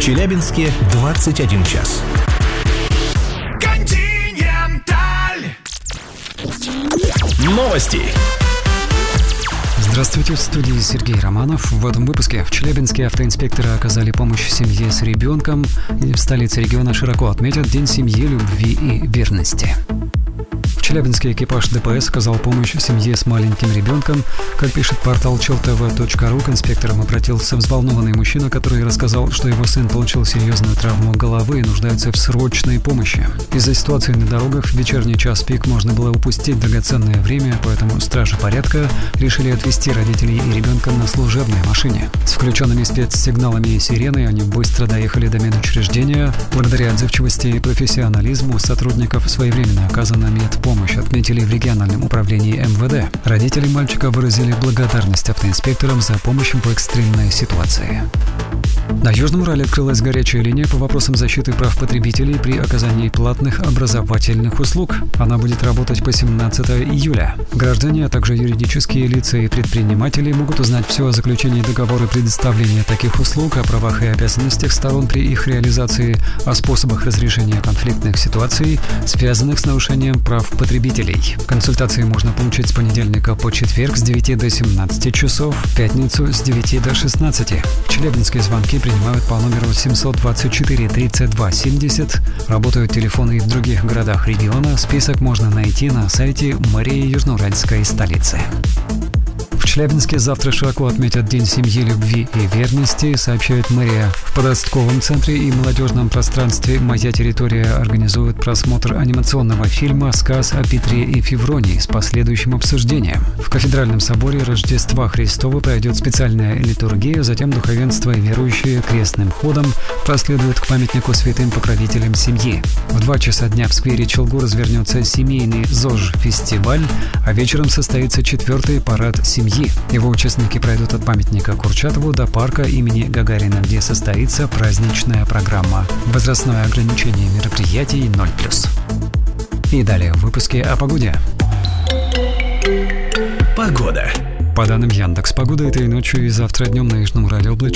Челябинске 21 час. Новости. Здравствуйте, в студии Сергей Романов. В этом выпуске в Челябинске автоинспекторы оказали помощь семье с ребенком, и в столице региона широко отметят День семьи, любви и верности. В Челябинске экипаж ДПС оказал помощь семье с маленьким ребенком. Как пишет портал cheltv.ru, к инспекторам обратился взволнованный мужчина, который рассказал, что его сын получил серьезную травму головы и нуждается в срочной помощи. Из-за ситуации на дорогах в вечерний час пик можно было упустить драгоценное время, поэтому стражи порядка решили отвезти родителей и ребенка на служебной машине. С включенными спецсигналами и сиреной они быстро доехали до медучреждения. Благодаря отзывчивости и профессионализму сотрудников своевременно оказана медпомощь, отметили в региональном управлении МВД. Родители мальчика выразили благодарность автоинспекторам за помощь в экстренной ситуации. На Южном Урале открылась горячая линия по вопросам защиты прав потребителей при оказании платных образовательных услуг. Она будет работать по 17 июля. Граждане, а также юридические лица и предприниматели могут узнать все о заключении договора предоставления таких услуг, о правах и обязанностях сторон при их реализации, о способах разрешения конфликтных ситуаций, связанных с нарушением прав потребителей. Консультации можно получить с понедельника по четверг с 9 до 17 часов, в пятницу с 9 до 16. Челябинские звонки принимают по номеру 724 32 70. Работают телефоны и в других городах региона. Список можно найти на сайте мэрии Южноуральской столицы. В Челябинске завтра широко отметят День семьи, любви и верности, сообщает мэрия. В подростковом центре и молодежном пространстве «Моя территория» организуют просмотр анимационного фильма «Сказ о Петре и Февронии» с последующим обсуждением. В кафедральном соборе Рождества Христова пройдет специальная литургия, затем духовенство и верующие крестным ходом проследуют к памятнику святым покровителям семьи. В 2 часа дня в сквере Челгу развернется семейный ЗОЖ-фестиваль, а вечером состоится 4-й парад семьи. Его участники пройдут от памятника Курчатову до парка имени Гагарина, где состоится праздничная программа. Возрастное ограничение мероприятий 0+. И далее в выпуске о погоде. Погода. По данным Яндекс.Погода, этой ночью и завтра днем на Южном Урале облачно.